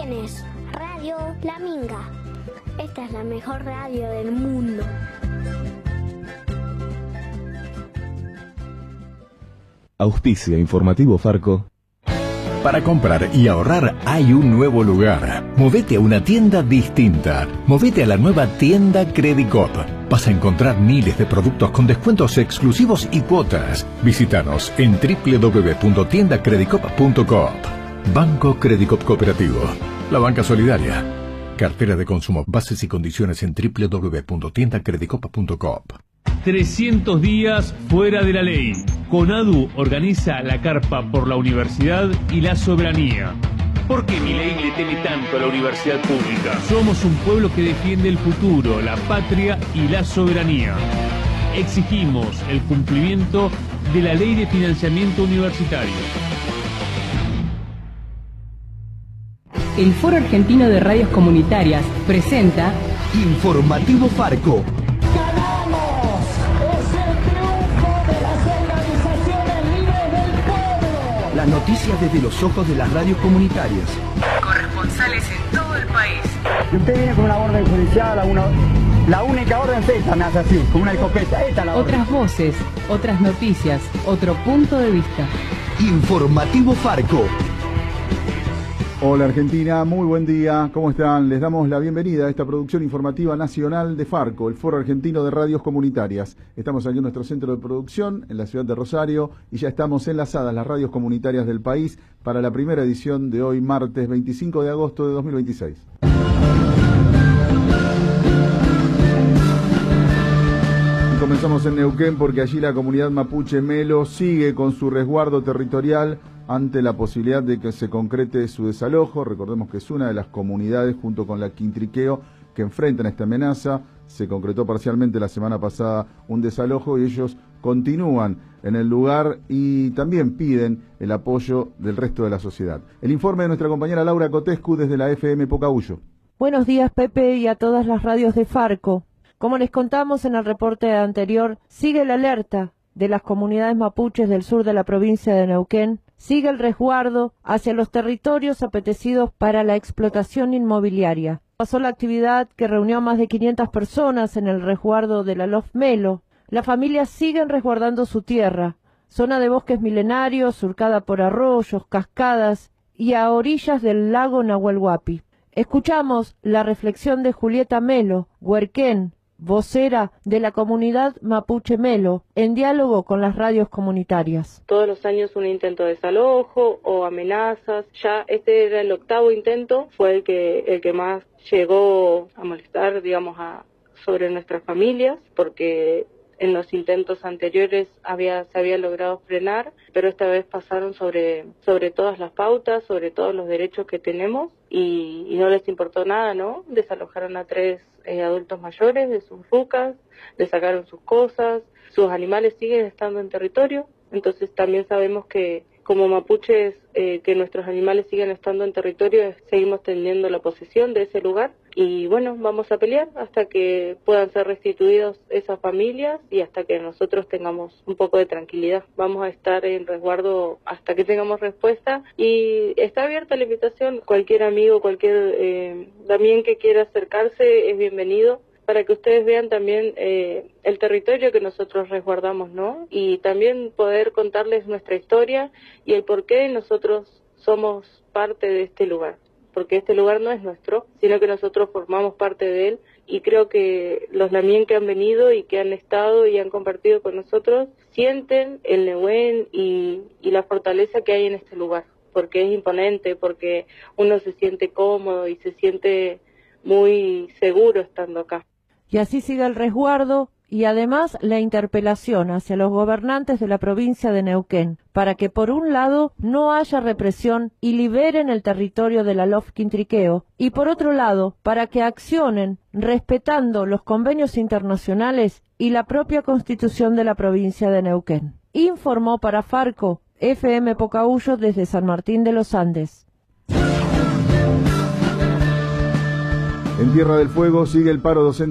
Tienes Radio La Minga. Esta es la mejor radio del mundo. Auspicia Informativo Farco. Para comprar y ahorrar hay un nuevo lugar. Movete a una tienda distinta. Movete a la nueva tienda Credicop. Vas a encontrar miles de productos con descuentos exclusivos y cuotas. Visítanos en www.tiendacredicop.coop. Banco Credicop Cooperativo. La banca solidaria. Cartera de consumo. Bases y condiciones en www.tiendacredicop.coop. 300 días fuera de la ley. CONADU organiza la carpa por la universidad y la soberanía. ¿Por qué Milei le teme tanto a la universidad pública? Somos un pueblo que defiende el futuro, la patria y la soberanía. Exigimos el cumplimiento de la ley de financiamiento universitario. El Foro Argentino de Radios Comunitarias presenta Informativo Farco. Las noticias desde los ojos de las radios comunitarias. corresponsales en todo el país. Y usted viene con una orden judicial, la única orden es esta, me hace así, con una escopeta, esta es la orden. Otras voces, otras noticias, otro punto de vista. Informativo Farco. Hola Argentina, muy buen día, ¿cómo están? Les damos la bienvenida a esta producción informativa nacional de Farco, el Foro Argentino de Radios Comunitarias. Estamos aquí en nuestro centro de producción, en la ciudad de Rosario, y ya estamos enlazadas las radios comunitarias del país para la primera edición de hoy, martes 25 de agosto de 2026. Y comenzamos en Neuquén porque allí la comunidad mapuche Melo sigue con su resguardo territorial ante la posibilidad de que se concrete su desalojo. Recordemos que es una de las comunidades, junto con la Quintriqueo, que enfrentan esta amenaza. Se concretó parcialmente la semana pasada un desalojo y ellos continúan en el lugar y también piden el apoyo del resto de la sociedad. El informe de nuestra compañera Laura Cotescu desde la FM Pocahuyo. Buenos días, Pepe, y a todas las radios de Farco. Como les contamos en el reporte anterior, sigue la alerta de las comunidades mapuches del sur de la provincia de Neuquén. Sigue el resguardo hacia los territorios apetecidos para la explotación inmobiliaria. Pasó la actividad que reunió a más de 500 personas en el resguardo de la Lof Melo. Las familias siguen resguardando su tierra, zona de bosques milenarios, surcada por arroyos, cascadas y a orillas del lago Nahuelhuapi. Escuchamos la reflexión de Julieta Melo, huerquén, vocera de la comunidad mapuche Melo, en diálogo con las radios comunitarias. Todos los años un intento de desalojo o amenazas. Ya este era el 8º intento, fue el que más llegó a molestar, digamos, sobre nuestras familias, porque en los intentos anteriores se había logrado frenar, pero esta vez pasaron sobre todas las pautas, sobre todos los derechos que tenemos, y no les importó nada, ¿no? Desalojaron a 3 adultos mayores de sus rucas, les sacaron sus cosas, sus animales siguen estando en territorio, entonces también sabemos que como mapuches, que nuestros animales siguen estando en territorio, seguimos teniendo la posesión de ese lugar. Y bueno, vamos a pelear hasta que puedan ser restituidos esas familias y hasta que nosotros tengamos un poco de tranquilidad. Vamos a estar en resguardo hasta que tengamos respuesta y está abierta la invitación. Cualquier amigo, también que quiera acercarse es bienvenido, para que ustedes vean también el territorio que nosotros resguardamos, ¿no? Y también poder contarles nuestra historia y el por qué nosotros somos parte de este lugar. Porque este lugar no es nuestro, sino que nosotros formamos parte de él, y creo que los lamien que han venido y que han estado y han compartido con nosotros sienten el Nehuen y la fortaleza que hay en este lugar, porque es imponente, porque uno se siente cómodo y se siente muy seguro estando acá. Y así sigue el resguardo y además la interpelación hacia los gobernantes de la provincia de Neuquén para que por un lado no haya represión y liberen el territorio de la Lof Quintriqueo y por otro lado para que accionen respetando los convenios internacionales y la propia constitución de la provincia de Neuquén. Informó para Farco FM Pocahuyo desde San Martín de los Andes. En Tierra del Fuego sigue el paro docente